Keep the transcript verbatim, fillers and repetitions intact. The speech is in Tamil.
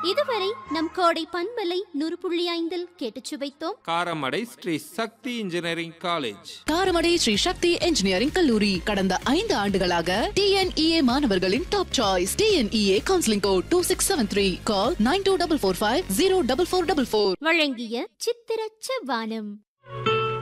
இதுவரை நம் கோடை பண்பலை நூறு புள்ளி ஐந்தில் கேட்டுச் சுவைத்தோம். காரமடை ஸ்ரீ சக்தி இன்ஜினியரிங் காலேஜ். காரமடை ஸ்ரீ சக்தி இன்ஜினியரிங் கல்லூரி கடந்த ஐந்து ஆண்டுகளாக டிஎன்இஏ மாணவர்களின் top choice. TNEA counselling code two six seven three. Call nine two four four five zero four four four four. வழங்கிய சித்திரச்ச வானம்.